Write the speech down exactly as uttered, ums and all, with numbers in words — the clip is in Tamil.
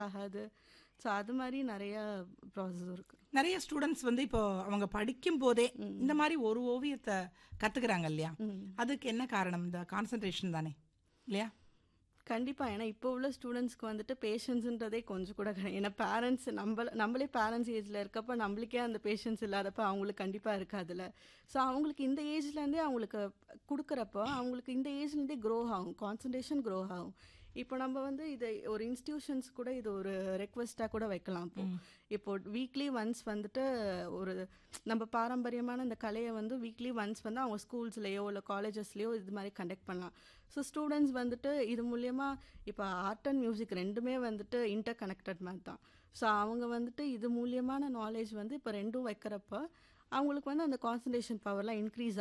ஆகாது. ஸோ அது மாரி நெறையா ப்ராசஸ் இருக்கு. நெறைய ஸ்டூடண்ட்ஸ் வந்து இப்போ அவங்க படிக்கும்போதே ம். இந்த மாரி ஒரு ஓவியத்த கத்துக்கிறாங்க இல்லையா? ம். அதுக்கு என்ன காரணம்? இந்த கான்சன்ட்ரேஷன் தானே இல்லையா? கண்டிப்பா. ஏன்னா இப்போ உள்ள ஸ்டூடண்ட்ஸ்க்கு வந்துட்டு பேஷன்ஸ்ன்றதே கொஞ்சம் கூட கிடையாது. ஏன்னா பேரண்ட்ஸ் நம்பள நம்மளே பேரண்ட்ஸ் ஏஜ்ல இருக்கப்ப நம்மளுக்கே அந்த பேஷன்ஸ் இல்லாதப்ப அவங்களுக்கு கண்டிப்பா இருக்காதுல்ல. ஸோ அவங்களுக்கு இந்த ஏஜ்லேருந்தே அவங்களுக்கு குடுக்குறப்போ அவங்களுக்கு இந்த ஏஜ்லேருந்தே க்ரோ ஆகும். கான்சன்ட்ரேஷன் க்ரோ ஆகும். இப்போ நம்ம வந்து இதை ஒரு இன்ஸ்டிடியூஷன்ஸ் கூட இது ஒரு ரெக்வெஸ்ட்டா கூட வைக்கலாம் இப்போ. ம். இப்போ வீக்லி ஒன்ஸ் வந்துட்டு ஒரு நம்ம பாரம்பரியமான இந்த கலைய வந்து வீக்லி ஒன்ஸ் வந்து அவங்க ஸ்கூல்ஸ்லயோ இல்ல காலேஜஸ்லயோ இது மாரி கண்டக்ட் பண்ணலாம். ஸோ ஸ்டூடெண்ட்ஸ் வந்துட்டு இது மூலியமா இப்போ ஆர்ட் அண்ட் மியூசிக் ரெண்டுமே வந்துட்டு இன்டர் கனெக்டட் மாதிரி தான். ஸோ அவங்க வந்துட்டு இது மூலியமான நாலேஜ் வந்து இப்போ ரெண்டும் வைக்கிறப்ப அவங்களுக்கு வந்து அந்த கான்சன்ட்ரேஷன் பவர்லாம் இன்க்ரீஸ்